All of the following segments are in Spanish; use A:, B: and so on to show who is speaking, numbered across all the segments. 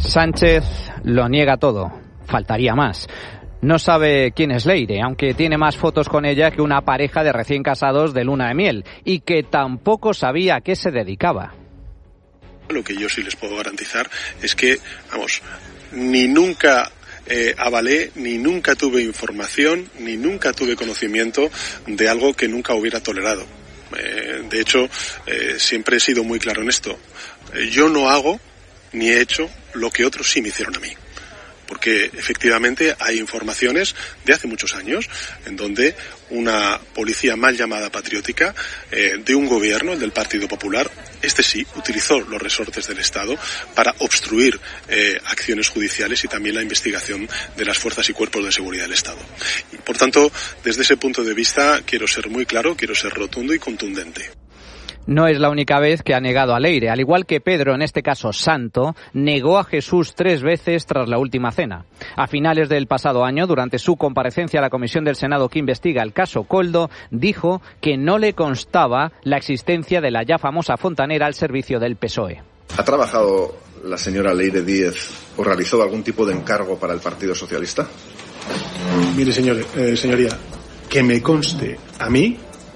A: Sánchez lo niega todo. Faltaría más. No sabe quién es Leire, aunque tiene más fotos con ella que una pareja de recién casados de luna de miel, y que tampoco sabía a qué se dedicaba.
B: Lo que yo sí les puedo garantizar es que, ni nunca avalé, ni nunca tuve información, ni nunca tuve conocimiento de algo que nunca hubiera tolerado. De hecho, siempre he sido muy claro en esto. Yo no hago ni he hecho lo que otros sí me hicieron a mí. Porque efectivamente hay informaciones de hace muchos años en donde una policía mal llamada patriótica de un gobierno, el del Partido Popular, sí utilizó los resortes del Estado para obstruir acciones judiciales y también la investigación de las fuerzas y cuerpos de seguridad del Estado. Y, por tanto, desde ese punto de vista quiero ser muy claro, quiero ser rotundo y contundente.
A: No es la única vez que ha negado a Leire, al igual que Pedro, en este caso santo, negó a Jesús 3 veces tras la última cena. A finales del pasado año, durante su comparecencia a la comisión del Senado que investiga el caso Koldo, dijo que no le constaba la existencia de la ya famosa fontanera al servicio del PSOE.
C: ¿Ha trabajado la señora Leire Díez o realizó algún tipo de encargo para el Partido Socialista?
B: Mire, señoría, que me conste a mí,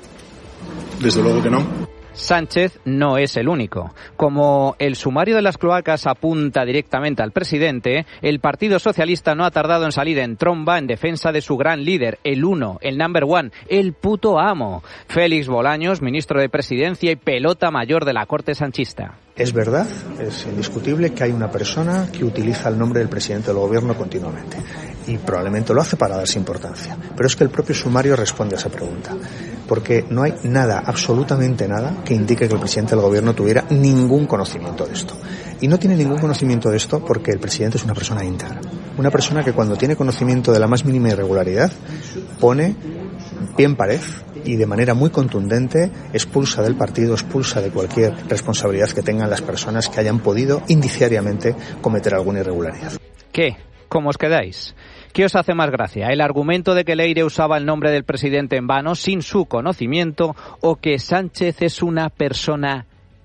B: desde luego que no.
A: Sánchez no es el único. Como el sumario de las cloacas apunta directamente al presidente, el Partido Socialista no ha tardado en salir en tromba en defensa de su gran líder, el uno, el number one, el puto amo, Félix Bolaños, ministro de Presidencia y pelota mayor de la corte sanchista.
D: Es verdad, es indiscutible que hay una persona que utiliza el nombre del presidente del gobierno continuamente y probablemente lo hace para darse importancia. Pero es que el propio sumario responde a esa pregunta, porque no hay nada, absolutamente nada, que indique que el presidente del gobierno tuviera ningún conocimiento de esto. Y no tiene ningún conocimiento de esto porque el presidente es una persona íntegra, una persona que cuando tiene conocimiento de la más mínima irregularidad pone pie en pared y de manera muy contundente expulsa del partido, expulsa de cualquier responsabilidad que tengan las personas que hayan podido indiciariamente cometer alguna irregularidad.
A: ¿Qué? ¿Cómo os quedáis? ¿Qué os hace más gracia? ¿El argumento de que Leire usaba el nombre del presidente en vano, sin su conocimiento, o que Sánchez es una persona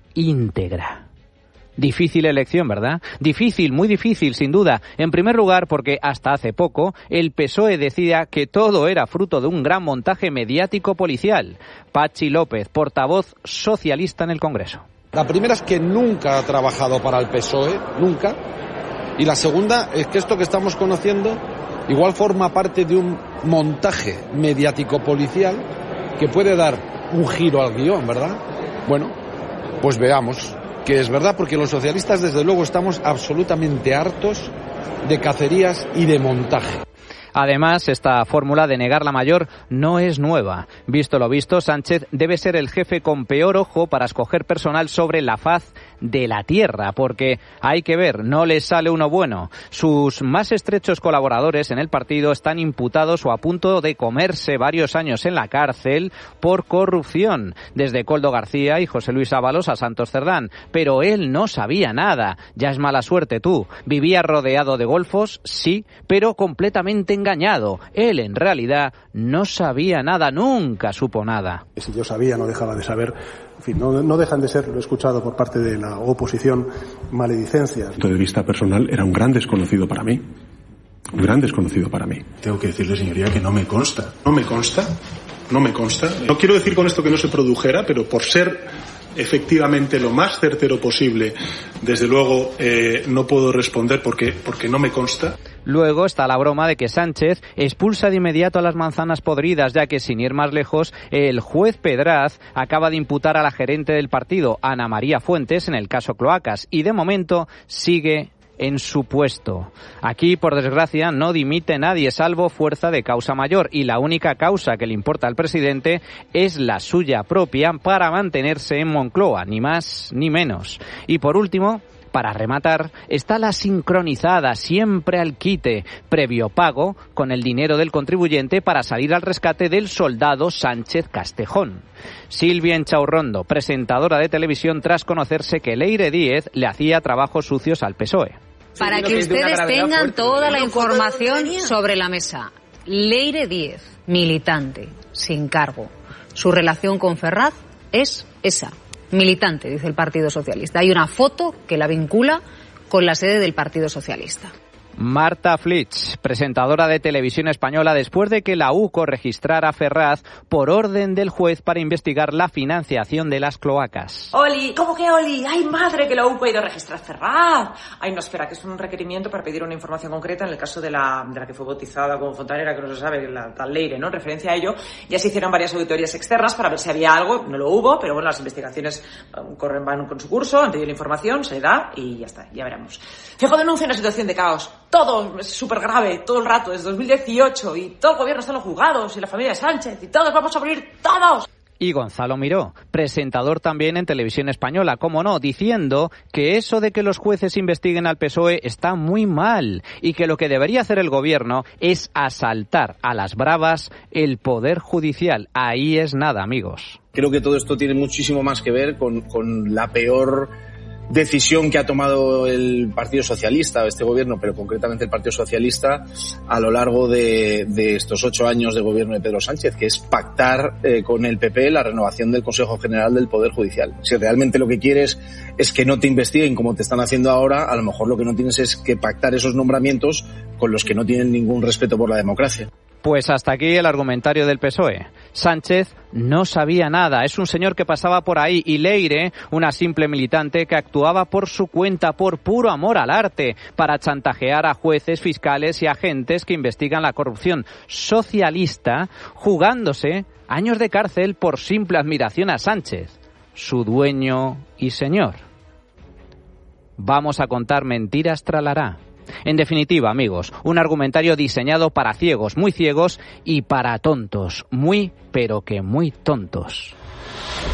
A: íntegra? Difícil elección, ¿verdad? Difícil, muy difícil, sin duda. En primer lugar, porque hasta hace poco el PSOE decía que todo era fruto de un gran montaje mediático policial. Patxi López, portavoz socialista en el Congreso.
E: La primera es que nunca ha trabajado para el PSOE, nunca. Y la segunda es que esto que estamos conociendo igual forma parte de un montaje mediático policial que puede dar un giro al guión, ¿verdad? Bueno, pues veamos que es verdad, porque los socialistas desde luego estamos absolutamente hartos de cacerías y de montaje.
A: Además, esta fórmula de negar la mayor no es nueva. Visto lo visto, Sánchez debe ser el jefe con peor ojo para escoger personal sobre la faz de la tierra, porque hay que ver, no le sale uno bueno. Sus más estrechos colaboradores en el partido están imputados o a punto de comerse varios años en la cárcel por corrupción, desde Koldo García y José Luis Ábalos a Santos Cerdán. Pero él no sabía nada. Ya es mala suerte tú. Vivía rodeado de golfos, sí, pero completamente engañado. Él en realidad no sabía nada, nunca supo nada.
B: Si yo sabía, no dejaba de saber. En fin, no dejan de ser, lo he escuchado por parte de la oposición, maledicencias.
F: Desde el punto de vista personal, era un gran desconocido para mí. Un gran desconocido para mí.
B: Tengo que decirle, señoría, que no me consta. No me consta. No quiero decir con esto que no se produjera, pero por ser efectivamente lo más certero posible, desde luego no puedo responder porque no me consta.
A: Luego está la broma de que Sánchez expulsa de inmediato a las manzanas podridas, ya que sin ir más lejos, el juez Pedraz acaba de imputar a la gerente del partido, Ana María Fuentes, en el caso Cloacas, y de momento sigue en su puesto. Aquí, por desgracia, no dimite nadie salvo fuerza de causa mayor, y la única causa que le importa al presidente es la suya propia para mantenerse en Moncloa, ni más ni menos. Y por último, para rematar, está la sincronizada, siempre al quite, previo pago con el dinero del contribuyente para salir al rescate del soldado Sánchez Castejón. Silvia Enchaurrondo, presentadora de televisión tras conocerse que Leire Díez le hacía trabajos sucios al PSOE.
G: Para que ustedes tengan toda la información sobre la mesa. Leire Díez, militante, sin cargo. Su relación con Ferraz es esa. Militante, dice el Partido Socialista. Hay una foto que la vincula con la sede del Partido Socialista.
A: Marta Flitsch, presentadora de Televisión Española, después de que la UCO registrara a Ferraz por orden del juez para investigar la financiación de las cloacas.
H: ¡Oli! ¿Cómo que Oli? ¡Ay, madre, que la UCO ha ido a registrar a Ferraz! Ay, no, espera, que es un requerimiento para pedir una información concreta en el caso de la que fue bautizada como fontanera, que no se sabe, la tal Leire, ¿no? En referencia a ello, ya se hicieron varias auditorías externas para ver si había algo, no lo hubo, pero bueno, las investigaciones van con su curso, han pedido la información, se da y ya está, ya veremos. Fijo denuncia una situación de caos. Todo es súper grave, todo el rato, desde 2018, y todo el gobierno está en los juzgados, y la familia Sánchez, y todos vamos a morir, todos.
A: Y Gonzalo Miró, presentador también en Televisión Española, cómo no, diciendo que eso de que los jueces investiguen al PSOE está muy mal y que lo que debería hacer el gobierno es asaltar a las bravas el Poder Judicial. Ahí es nada, amigos.
I: Creo que todo esto tiene muchísimo más que ver con la peor decisión que ha tomado el Partido Socialista, este gobierno, pero concretamente el Partido Socialista, a lo largo de estos 8 años de gobierno de Pedro Sánchez, que es pactar con el PP la renovación del Consejo General del Poder Judicial. Si realmente lo que quieres es que no te investiguen como te están haciendo ahora, a lo mejor lo que no tienes es que pactar esos nombramientos con los que no tienen ningún respeto por la democracia.
A: Pues hasta aquí el argumentario del PSOE. Sánchez no sabía nada, es un señor que pasaba por ahí, y Leire, una simple militante que actuaba por su cuenta, por puro amor al arte, para chantajear a jueces, fiscales y agentes que investigan la corrupción socialista, jugándose años de cárcel por simple admiración a Sánchez, su dueño y señor. Vamos a contar mentiras, tralará. En definitiva, amigos, un argumentario diseñado para ciegos, muy ciegos, y para tontos, muy, pero que muy tontos.